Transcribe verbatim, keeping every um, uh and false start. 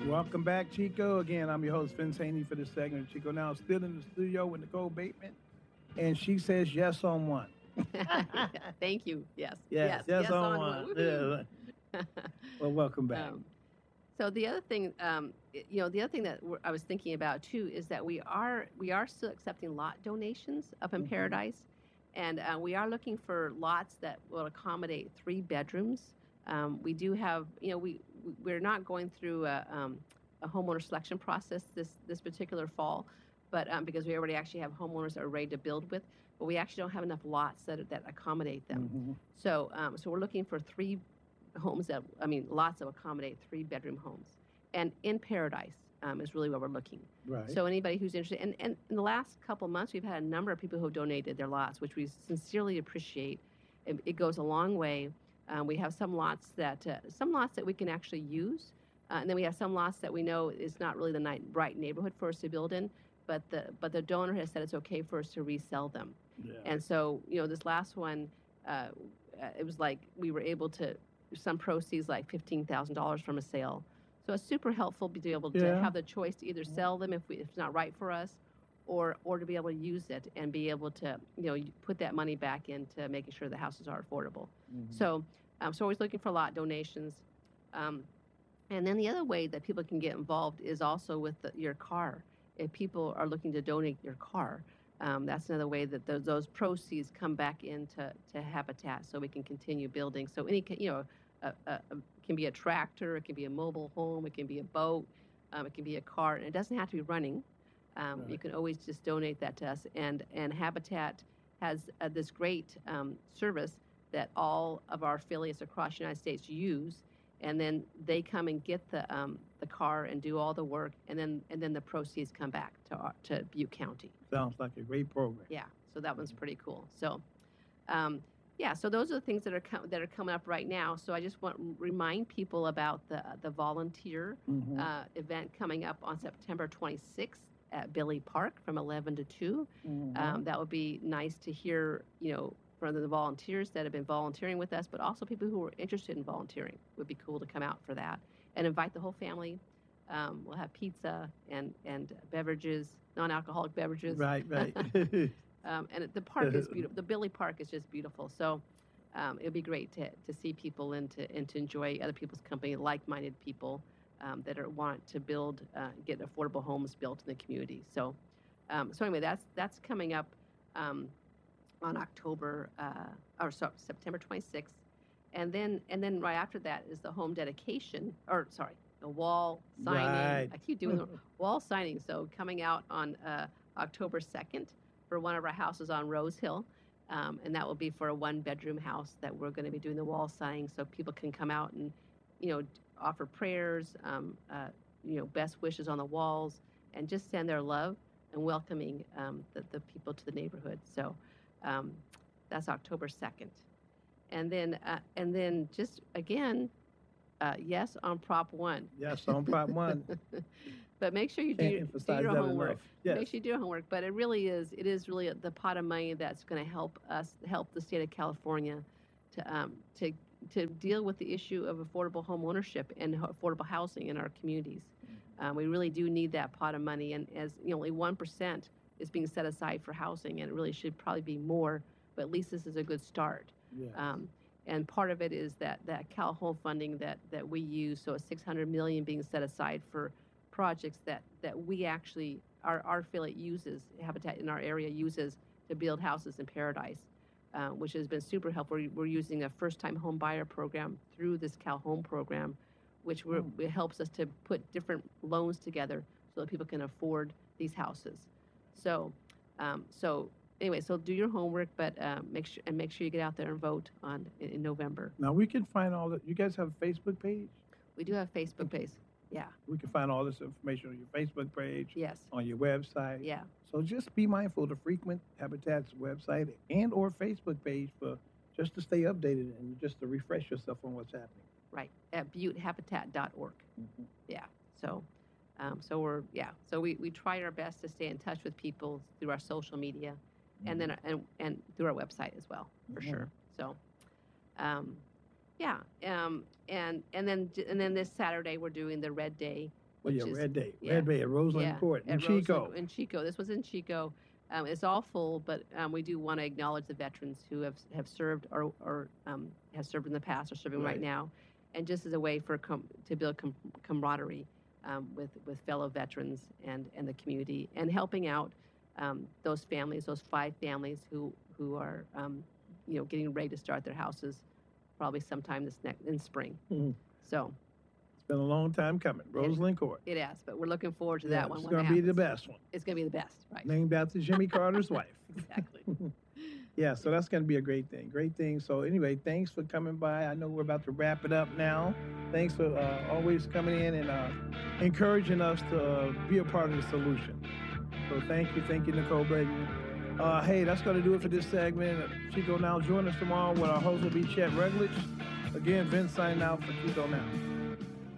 Welcome back, Chico. Again, I'm your host, Vince Haney, for this segment. Chico now still in the studio with Nicole Bateman, and she says yes on one. Thank you. Yes. Yes, Yes. yes Yes on on one. one. Yeah. Well, welcome back. um, so the other thing, um, you know, the other thing that I was thinking about too is that we are we are still accepting lot donations up in Mhm. Paradise, and uh, we are looking for lots that will accommodate three bedrooms. Um, we do have, you know, we we're not going through a, um, a homeowner selection process this this particular fall, but um, because we already actually have homeowners that are ready to build with, but we actually don't have enough lots that that accommodate them. Mhm. So um, so we're looking for three homes that, I mean, lots of accommodate three bedroom homes. And in Paradise um, is really where we're looking. Right. So anybody who's interested, and, and in the last couple of months, we've had a number of people who have donated their lots, which we sincerely appreciate. It, it goes a long way. Um, we have some lots that, uh, some lots that we can actually use. Uh, and then we have some lots that we know is not really the night, right neighborhood for us to build in, but the, but the donor has said it's okay for us to resell them. Yeah. And so, you know, this last one, uh, it was like we were able to, some proceeds like fifteen thousand dollars from a sale. So it's super helpful to be able to Yeah. have the choice to either sell them if, we, if it's not right for us, or or to be able to use it and be able to, you know, put that money back into making sure the houses are affordable. Mhm. So, um, so always looking for lot donations. Um, and then the other way that people can get involved is also with the, your car. If people are looking to donate your car, um, that's another way that those, those proceeds come back into to Habitat, so we can continue building. So any, you know, a, a, a, it can be a tractor, it can be a mobile home, it can be a boat, um, it can be a car, and it doesn't have to be running. Um, Right. You can always just donate that to us. And and Habitat has uh, this great um, service that all of our affiliates across the United States use, and then they come and get the um, the car and do all the work, and then and then the proceeds come back to our, to Butte County. Sounds like a great program. Yeah, so that one's pretty cool. So, um, yeah, so those are the things that are com- that are coming up right now. So I just want to remind people about the the volunteer Mhm. uh, event coming up on September twenty-sixth at Billy Park from eleven to two. Mhm. Um, that would be nice to hear, you know, from the volunteers that have been volunteering with us, but also people who are interested in volunteering. It would be cool to come out for that and invite the whole family. Um, we'll have pizza and and beverages, non-alcoholic beverages. Right, right. Um, and the park is beautiful. The Billy Park is just beautiful. So um, it would be great to, to see people and to, and to enjoy other people's company, like-minded people um, that are, want to build, uh, get affordable homes built in the community. So, um, so anyway, that's that's coming up um, on October uh, or so, September twenty-sixth, and then and then right after that is the home dedication, or sorry, the wall signing. Right. I keep doing the wall signing. So coming out on uh, October second for one of our houses on Rose Hill. Um, and that will be for a one-bedroom house that we're going to be doing the wall signing, so people can come out and, you know, offer prayers, um, uh, you know, best wishes on the walls, and just send their love and welcoming um, the, the people to the neighborhood. So um, that's October second. And then, uh, and then just again, uh, yes on Prop One. Yes, on Prop One. But make sure you do, Can't your- do emphasize your that homework. enough. Yes. Make sure you do your homework. But it really is, it is really the pot of money that's going to help us, help the state of California to, um, to, to deal with the issue of affordable home ownership and ho- affordable housing in our communities. Um, we really do need that pot of money. And as you know, only one percent is being set aside for housing, and it really should probably be more, but at least this is a good start. Yes. Um, and part of it is that, that Cal Home funding that, that we use, so it's six hundred million dollars being set aside for projects that, that we actually, our, our affiliate uses, Habitat in our area uses to build houses in Paradise, uh, which has been super helpful. We're, we're using a first-time home buyer program through this Cal Home program, which we're, Hmm. it helps us to put different loans together so that people can afford these houses. So, um, so anyway, so do your homework, but uh, make sure and make sure you get out there and vote on in, in November. Now we can find all that. You guys have a Facebook page? We do have Facebook page. Yeah. We can find all this information on your Facebook page, Yes. on your website. Yeah. So just be mindful to frequent Habitat's website and or Facebook page for just to stay updated and just to refresh yourself on what's happening. Right. At butte habitat dot org. Mhm. Yeah. So, um, so we're yeah. So we, we try our best to stay in touch with people through our social media, and then and and through our website as well, for Mhm. sure. So, um, yeah. Um, and and then j- and then this Saturday we're doing the Red Day Well, which yeah, is Red Day. yeah. Red Bay at Roseland yeah, Court in at Chico. Roseland, in Chico. This was in Chico. Um, it's all full, but um, we do want to acknowledge the veterans who have have served or, or um, have served in the past or serving right, Right. now, and just as a way for com- to build com- camaraderie um, with with fellow veterans and and the community, and helping out um, those families, those five families who who are um, you know getting ready to start their houses, probably sometime this next in spring. Mhm. So It's been a long time coming. Roseland Court. it has, but we're looking forward to Yeah, that one. It's when going it to be the happens. best one. It's going to be the best, right? Named after Jimmy Carter's wife. Exactly. Yeah, so that's going to be a great thing. Great thing. So anyway, thanks for coming by. I know we're about to wrap it up now. Thanks for uh, always coming in and uh, encouraging us to uh, be a part of the solution. So thank you. Thank you, Nicole Brayton. Uh, hey, that's going to do it for this segment. Chico Now. Join us tomorrow when our host will be Chet Ruglich. Again, Vince signing out for Chico Now.